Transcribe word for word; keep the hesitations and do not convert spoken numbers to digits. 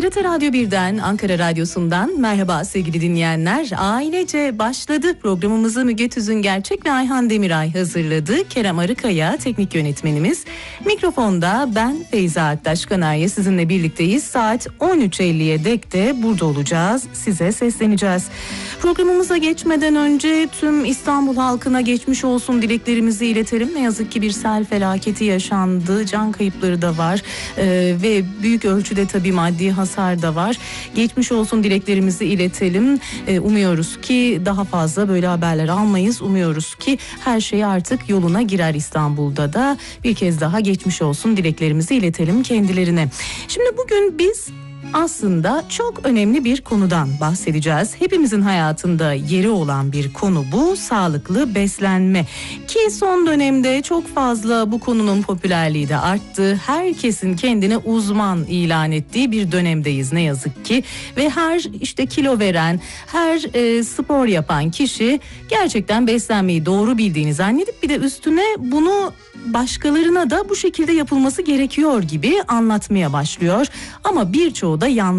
T R T Radyo birden, Ankara Radyosu'ndan merhaba sevgili dinleyenler. Ailece başladı programımızı Müge Tüzün Gerçek ve Ayhan Demiray hazırladı. Kerem Arıkaya teknik yönetmenimiz. Mikrofonda ben Feyza Aktaş Kanarya sizinle birlikteyiz. Saat on üç elliye dek de burada olacağız. Size sesleneceğiz. Programımıza geçmeden önce tüm İstanbul halkına geçmiş olsun dileklerimizi iletelim. Ne yazık ki bir sel felaketi yaşandı. Can kayıpları da var ee, ve büyük ölçüde tabii maddi hasar da var. Geçmiş olsun dileklerimizi iletelim. Ee, umuyoruz ki daha fazla böyle haberler almayız. Umuyoruz ki her şey artık yoluna girer İstanbul'da da. Bir kez daha geçmiş olsun dileklerimizi iletelim kendilerine. Şimdi bugün biz aslında çok önemli bir konudan bahsedeceğiz. Hepimizin hayatında yeri olan bir konu bu, sağlıklı beslenme. Ki son dönemde çok fazla bu konunun popülerliği de arttı. Herkesin kendine uzman ilan ettiği bir dönemdeyiz ne yazık ki. Ve her işte kilo veren, her e, spor yapan kişi gerçekten beslenmeyi doğru bildiğini zannedip bir de üstüne bunu başkalarına da bu şekilde yapılması gerekiyor gibi anlatmaya başlıyor. Ama birçoğu da yanlış